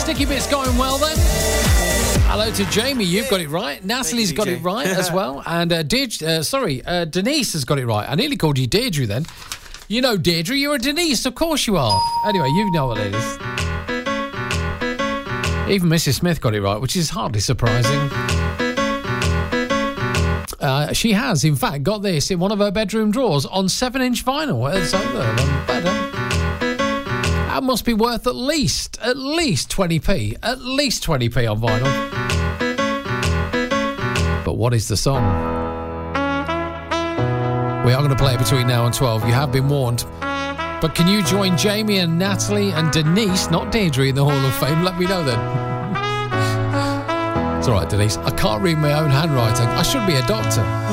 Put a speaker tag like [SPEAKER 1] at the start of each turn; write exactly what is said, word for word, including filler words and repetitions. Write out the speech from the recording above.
[SPEAKER 1] sticky bits going well then. Hello to Jamie, you've got it right. Natalie's got it right as well. And uh, Deirdre, uh, sorry, uh, Denise has got it right. I nearly called you Deirdre then. You know Deirdre, you're a Denise, of course you are. Anyway, you know what it is. Even Missus Smith got it right, which is hardly surprising. Uh, she has, in fact, got this in one of her bedroom drawers on seven-inch vinyl. So, uh, that must be worth at least, at least twenty p. At least twenty p on vinyl. But what is the song? We are going to play it between now and twelve. You have been warned. But can you join Jamie and Natalie and Denise, not Deirdre, in the Hall of Fame? Let me know then. It's all right, Denise. I can't read my own handwriting. I should be a doctor.